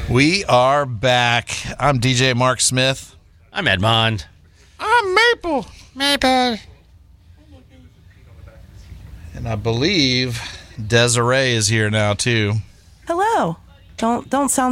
We are back. I'm DJ Mark Smith. I'm Edmond. I'm Maple. Maple. And I believe Desiree is here now, too. Hello. Don't sound